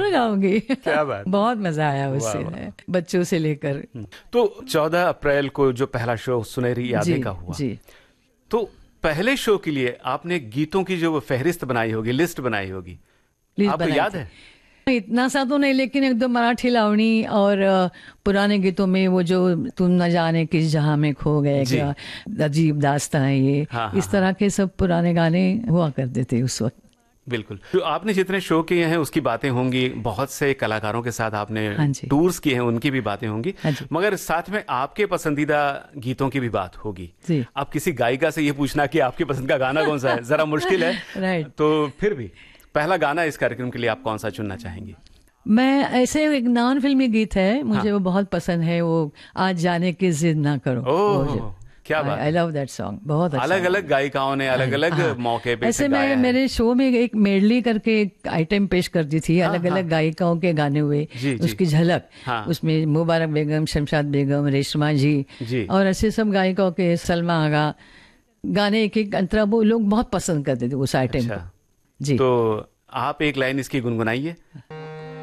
जरूर गाऊंगी। क्या बात। बहुत मजा आया उससे, बच्चों से लेकर। तो 14 अप्रैल को जो पहला शो सुनहरी यादें का हुआ, जी, तो पहले शो के लिए आपने गीतों की जो फहरिस्त बनाई होगी, लिस्ट बनाई होगी, आपको याद है? इतना सा तो नहीं, लेकिन एकदम मराठी लावणी और पुराने गीतों में वो जो तुम न जाने किस जहां में खो गए, क्या अजीब दास्तां है ये, इस तरह के सब पुराने गाने हुआ करते थे उस वक्त। बिल्कुल। तो आपने जितने शो किए हैं उसकी बातें होंगी, बहुत से कलाकारों के साथ आपने टूर्स किए हैं, उनकी भी बातें होंगी, मगर साथ में आपके पसंदीदा गीतों की भी बात होगी। आप किसी गायिका से ये पूछना कि आपकी पसंद का गाना कौन सा है, जरा मुश्किल है। तो फिर भी पहला गाना इस कार्यक्रम के लिए आप कौन सा चुनना चाहेंगी? मैं ऐसे एक नॉन फिल्मी गीत है, मुझे वो बहुत पसंद है, वो आज जाने की जिद ना करो। ओह, क्या बात। आई लव दैट सॉन्ग, बहुत अच्छा। अलग अलग गायिकाओं ने अलग अलग मौके पे ऐसे मैं मेरे शो में एक मेडली करके एक आइटम पेश करती थी, अलग अलग गायिकाओं के गाने हुए, उसकी झलक। उसमें मुबारक बेगम, शमशाद बेगम, रेशमा जी और ऐसे सब गायिकाओं के, सलमा आगा, गाने एक एक अंतरा वो लोग बहुत पसंद करते थे उस आइटम को। जी, तो आप एक लाइन इसकी गुनगुनाइए।